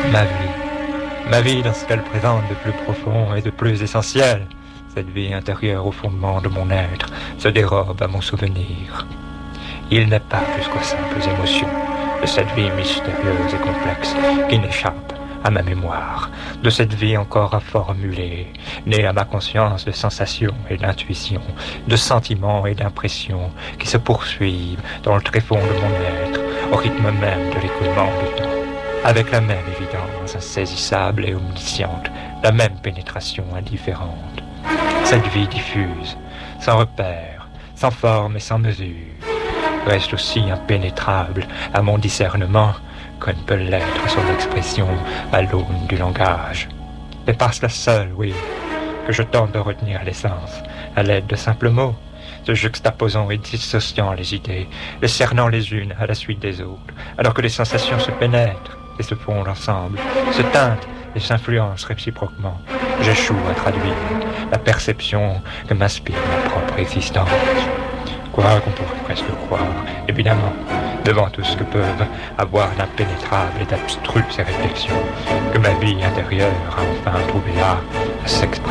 Ma vie dans ce qu'elle présente de plus profond et de plus essentiel. Cette vie intérieure au fondement de mon être se dérobe à mon souvenir. Il n'est pas jusqu'aux simples émotions de cette vie mystérieuse et complexe qui n'échappe à ma mémoire, de cette vie encore à formuler, née à ma conscience de sensations et d'intuitions, de sentiments et d'impressions qui se poursuivent dans le tréfonds de mon être, au rythme même de l'écoulement du temps, avec la même évidence insaisissable et omnisciente, la même pénétration indifférente. Cette vie diffuse, sans repère, sans forme et sans mesure, reste aussi impénétrable à mon discernement que ne peut l'être son expression à l'aune du langage. Mais par cela seul, oui, que je tente de retenir l'essence, à l'aide de simples mots, se juxtaposant et dissociant les idées, les cernant les unes à la suite des autres, alors que les sensations se pénètrent et se fondent ensemble, se teintent et s'influencent réciproquement. J'échoue à traduire la perception que m'inspire ma propre existence. Quoi qu'on pourrait presque croire, évidemment, devant tout ce que peuvent avoir d'impénétrable et d'abstrus ces réflexions, que ma vie intérieure a enfin trouvé là à s'exprimer.